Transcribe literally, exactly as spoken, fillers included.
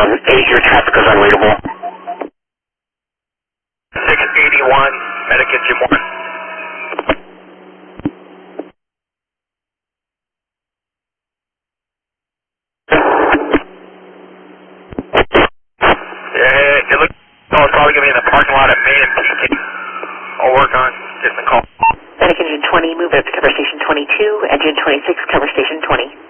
um, eight, your traffic is unreadable. six eighty-one, medic engine one. Yeah, you look, no, it's probably going to be in the parking lot at Main and Pekin. I'll work on getting the call. Medic engine twenty, move up to cover station twenty-two, engine twenty-six, cover station twenty.